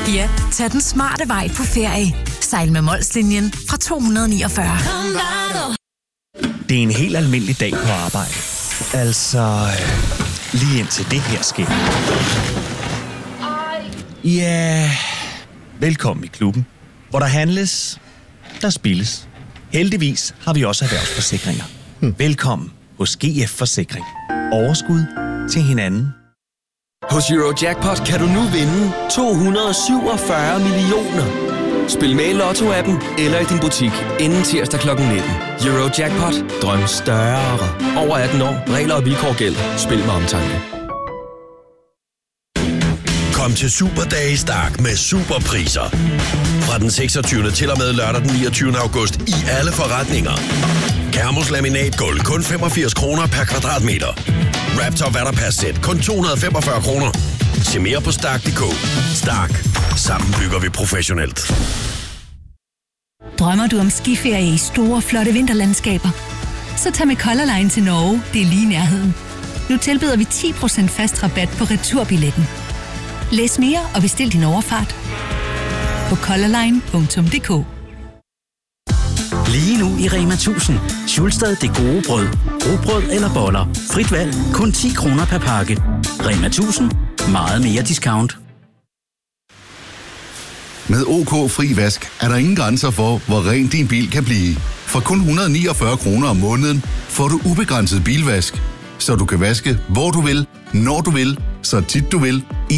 Ja, tag den smarte vej på ferie. Sejl med Molslinjen fra 249. Det er en helt almindelig dag på arbejde. Altså, lige indtil det her sker. Ja, velkommen i klubben, hvor der handles, der spilles. Heldigvis har vi også erhvervsforsikringer. Velkommen hos GF Forsikring. Overskud til hinanden. Hos Eurojackpot kan du nu vinde 247 millioner. Spil med i Lotto-appen eller i din butik inden tirsdag kl. 19. Eurojackpot. Drøm større. Over 18 år. Regler og vilkår gælder. Spil med omtanke. Kom til Superdage Stark med superpriser. Fra den 26. til og med lørdag den 29. august i alle forretninger. Kermos laminatgulv kun 85 kroner per kvadratmeter. Raptor Vatterpass-sæt kun 245 kroner. Se mere på Stark.dk. Stark. Sammen bygger vi professionelt. Drømmer du om skiferie i store, flotte vinterlandskaber? Så tag med Color Line til Norge, det er lige i nærheden. Nu tilbyder vi 10% fast rabat på returbilletten. Læs mere og bestil din overfart på colorline.dk. Lige nu i Rema 1000. Schulstad det gode brød. Rugbrød eller boller. Frit valg. Kun 10 kroner per pakke. Rema 1000. Meget mere discount. Med OK Fri Vask er der ingen grænser for, hvor ren din bil kan blive. For kun 149 kroner om måneden får du ubegrænset bilvask. Så du kan vaske, hvor du vil, når du vil, så tit du vil, i